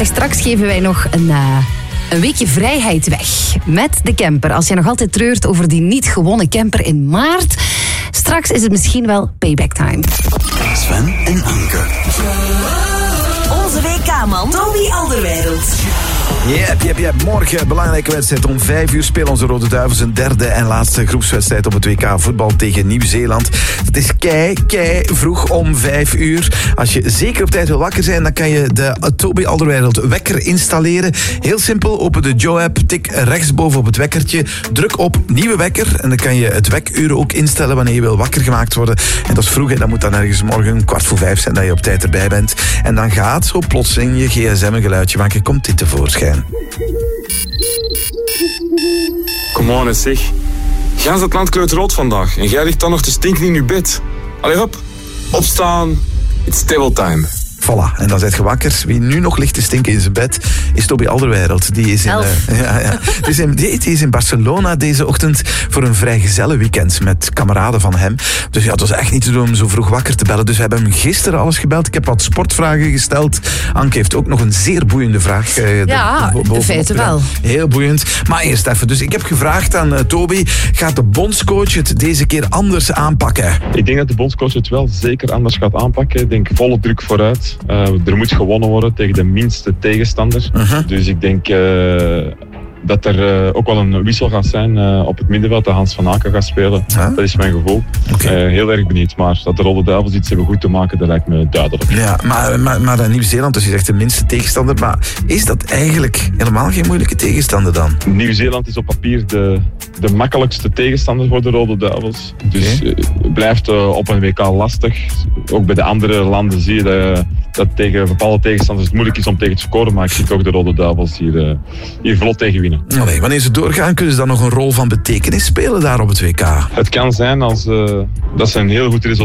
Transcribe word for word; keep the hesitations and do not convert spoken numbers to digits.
Zeg, straks geven wij nog een, uh, een weekje vrijheid weg met de camper. Als je nog altijd treurt over die niet gewonnen camper in maart, straks is het misschien wel payback time. Sven en Anke. Onze W K-man Toby Alderweireld. Yep, yep, yep. Morgen belangrijke wedstrijd. Om vijf uur spelen onze Rode Duivels een derde en laatste groepswedstrijd op het W K voetbal tegen Nieuw-Zeeland. Het is kei, kei vroeg om vijf uur. Als je zeker op tijd wil wakker zijn, dan kan je de Toby Alderweireld wekker installeren. Heel simpel, open de Joe-app, tik rechtsboven op het wekkertje, druk op nieuwe wekker en dan kan je het wekuur ook instellen wanneer je wil wakker gemaakt worden. En dat is vroeg, en dan moet dan ergens morgen kwart voor vijf zijn dat je op tijd erbij bent. En dan gaat zo plotseling je gsm een geluidje maken, komt dit tevoorschijn. Come on, zeg. Gans het land kleurt rood vandaag en jij ligt dan nog te stinken in je bed. Allee, hop. Opstaan. It's table time. Voilà, en dan zit je wakker. Wie nu nog ligt te stinken in zijn bed, is Toby Alderweireld. Die is in, uh, ja, ja. Die is in, die, die is in Barcelona deze ochtend voor een vrijgezellenweekend met kameraden van hem. Dus ja, het was echt niet te doen om zo vroeg wakker te bellen. Dus we hebben hem gisteren alles gebeld. Ik heb wat sportvragen gesteld. Anke heeft ook nog een zeer boeiende vraag. Uh, ja, de, de feiten wel. Heel boeiend. Maar eerst even. Dus ik heb gevraagd aan uh, Toby, gaat de bondscoach het deze keer anders aanpakken? Ik denk dat de bondscoach het wel zeker anders gaat aanpakken. Ik denk volle druk vooruit. Uh, er moet gewonnen worden tegen de minste tegenstander. Uh-huh. Dus ik denk uh, dat er uh, ook wel een wissel gaat zijn uh, op het middenveld. Dat Hans van Aken gaat spelen. Huh? Dat is mijn gevoel. Okay. Uh, heel erg benieuwd. Maar dat de Rode Duivels iets hebben goed te maken, dat lijkt me duidelijk. Ja, maar, maar, maar Nieuw-Zeeland, dus je zegt de minste tegenstander. Maar is dat eigenlijk helemaal geen moeilijke tegenstander dan? Nieuw-Zeeland is op papier de, de makkelijkste tegenstander voor de Rode Duivels. Dus okay. uh, blijft uh, op een W K lastig. Ook bij de andere landen zie je dat, dat tegen bepaalde tegenstanders het moeilijk is om tegen te scoren. Maar ik zie toch de Rode Duivels hier, uh, hier vlot tegen winnen. Allee, wanneer ze doorgaan, kunnen ze dan nog een rol van betekenis spelen daar op het W K? Het kan zijn als uh, dat ze een heel goed resultaat